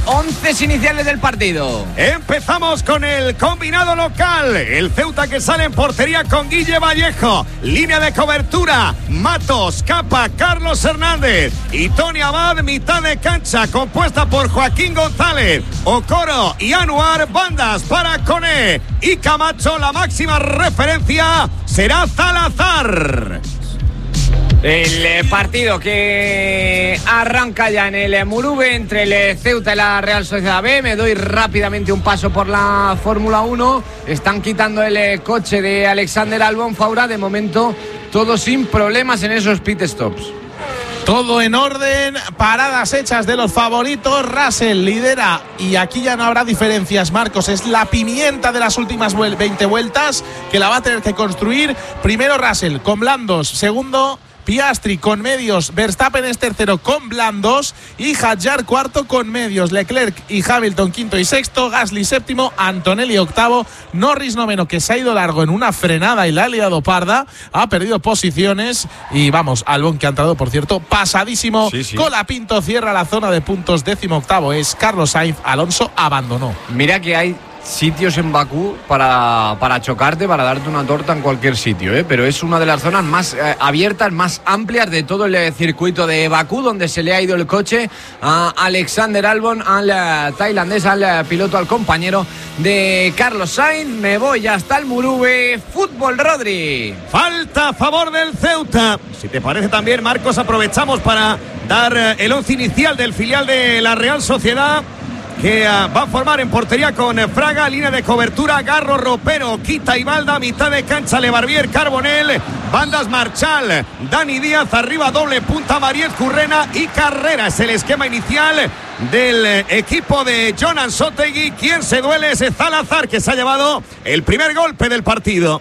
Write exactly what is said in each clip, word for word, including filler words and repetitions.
once iniciales del partido. Empezamos con el combinado local. El Ceuta que sale en portería con Guille Vallejo. Línea de cobertura: Matos, Capa, Carlos Hernández y Tony Abad. Mitad de cancha compuesta por Joaquín González, Okoro y Anuar. Bandas para Koné y Camacho. La máxima referencia será Salazar. El partido que arranca ya en el Murube entre el Ceuta y la Real Sociedad B. Me doy rápidamente un paso por la Fórmula uno. Están quitando el coche de Alexander Albon, Faura. De momento todo sin problemas en esos pit stops. Todo en orden, paradas hechas de los favoritos. Russell lidera y aquí ya no habrá diferencias, Marcos. Es la pimienta de las últimas veinte vueltas que la va a tener que construir. Primero Russell con blandos, segundo Piastri con medios, Verstappen es tercero con blandos y Hadjar cuarto con medios, Leclerc y Hamilton quinto y sexto, Gasly séptimo, Antonelli octavo, Norris noveno, que se ha ido largo en una frenada y la ha liado parda, ha perdido posiciones y vamos, Albon, que ha entrado por cierto pasadísimo. Sí, sí. Colapinto cierra la zona de puntos, décimo octavo es Carlos Sainz, Alonso abandonó. Mira que hay sitios en Bakú para, para chocarte, para darte una torta en cualquier sitio, ¿eh? Pero es una de las zonas más eh, abiertas, más amplias de todo el eh, circuito de Bakú, donde se le ha ido el coche a Alexander Albon, al eh, tailandés, al eh, piloto, al compañero de Carlos Sainz. Me voy hasta el Murube. Fútbol, Rodri. Falta a favor del Ceuta. Si te parece también, Marcos, aprovechamos para dar eh, el once inicial del filial de la Real Sociedad, que uh, va a formar en portería con Fraga, línea de cobertura Garro, Ropero, Quita y Balda, mitad de cancha Lebarbier, Carbonell, bandas Marchal, Dani Díaz, arriba doble punta Mariez Currena y Carrera. Es el esquema inicial del equipo de Jonan Sotegui. Quien se duele es Salazar, que se ha llevado el primer golpe del partido.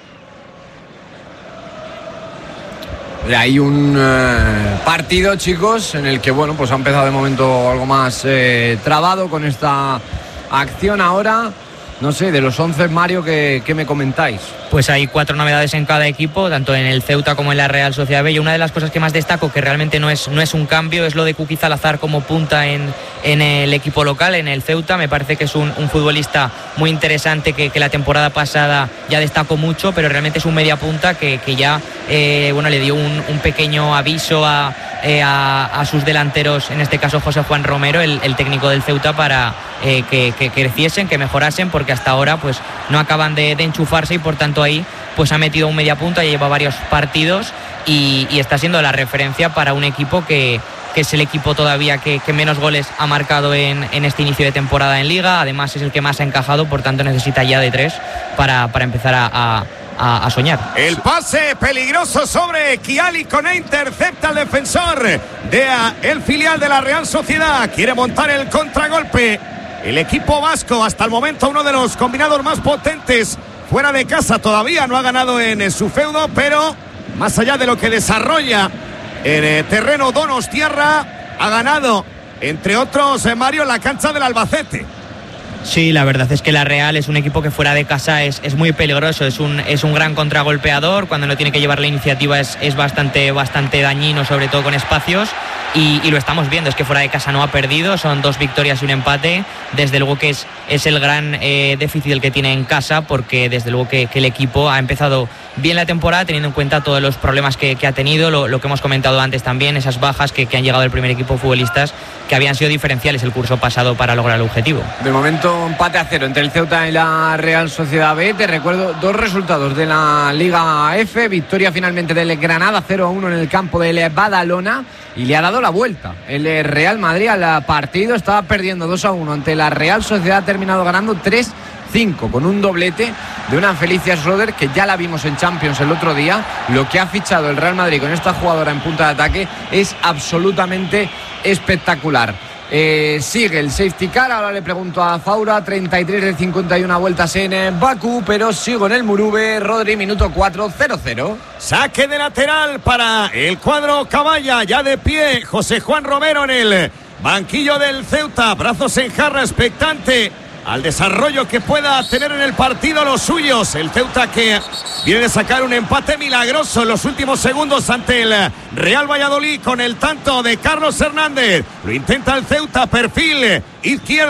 Hay un eh, partido, chicos, en el que, bueno, pues ha empezado de momento algo más eh, trabado con esta acción ahora. No sé, de los once, Mario, ¿qué, qué me comentáis? Pues hay cuatro novedades en cada equipo, tanto en el Ceuta como en la Real Sociedad B. Y una de las cosas que más destaco, que realmente no es, no es un cambio, es lo de Kuki Salazar como punta en, en el equipo local, en el Ceuta. Me parece que es un, un futbolista muy interesante, que, que la temporada pasada ya destacó mucho, pero realmente es un media punta que, que ya eh, bueno, le dio un, un pequeño aviso a, eh, a, a sus delanteros, en este caso José Juan Romero, el, el técnico del Ceuta, para eh, que, que creciesen, que mejorasen, porque hasta ahora pues no acaban de, de enchufarse, y por tanto ahí pues ha metido un media punta, ya lleva varios partidos y, y está siendo la referencia para un equipo que, que es el equipo todavía que, que menos goles ha marcado en, en este inicio de temporada en Liga. Además es el que más ha encajado, por tanto necesita ya de tres para, para empezar a, a A, a soñar. El pase peligroso sobre Kiali, Koné intercepta al defensor de a, el filial de la Real Sociedad. Quiere montar el contragolpe el equipo vasco, hasta el momento uno de los combinados más potentes fuera de casa. Todavía no ha ganado en su feudo, pero más allá de lo que desarrolla en el terreno donostiarra, ha ganado, entre otros, Mario, en la cancha del Albacete. Sí, la verdad es que la Real es un equipo que fuera de casa es, es muy peligroso, es un, es un gran contragolpeador. Cuando no tiene que llevar la iniciativa es, es bastante, bastante dañino, sobre todo con espacios, y, y lo estamos viendo. Es que fuera de casa no ha perdido, son dos victorias y un empate. Desde luego que es, es el gran eh, déficit el que tiene en casa, porque desde luego que, que el equipo ha empezado bien la temporada, teniendo en cuenta todos los problemas que, que ha tenido, lo, lo que hemos comentado antes también, esas bajas que, que han llegado al primer equipo, futbolistas que habían sido diferenciales el curso pasado para lograr el objetivo. De momento empate a cero entre el Ceuta y la Real Sociedad B. Te recuerdo dos resultados de la Liga F. Victoria finalmente del Granada cero a uno en el campo del Badalona, y le ha dado la vuelta el Real Madrid al partido. Estaba perdiendo dos a uno ante la Real Sociedad, ha terminado ganando tres cinco con un doblete de una Felicia Schroeder, que ya la vimos en Champions el otro día. Lo que ha fichado el Real Madrid con esta jugadora en punta de ataque es absolutamente espectacular. Eh, sigue el safety car. Ahora le pregunto a Faura, treinta y tres de cincuenta y una vueltas en Bakú, pero sigo en el Murube. Rodri, minuto cuatro, cero cero. Saque de lateral para el cuadro Caballa, ya de pie José Juan Romero en el banquillo del Ceuta, brazos en jarra, expectante al desarrollo que pueda tener en el partido los suyos. El Ceuta, que viene de sacar un empate milagroso en los últimos segundos ante el Real Valladolid con el tanto de Carlos Hernández. Lo intenta el Ceuta, perfil izquierdo.